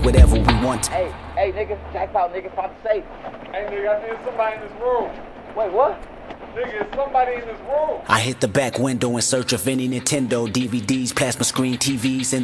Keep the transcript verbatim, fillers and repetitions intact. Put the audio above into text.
whatever we want. Hey, hey, nigga, jackpot, nigga, pop the safe. Hey, nigga, I think somebody in this room. Wait, what? Nigga, it's somebody in this room. I hit the back window in search of any Nintendo D V Ds, plasma screen T Vs, and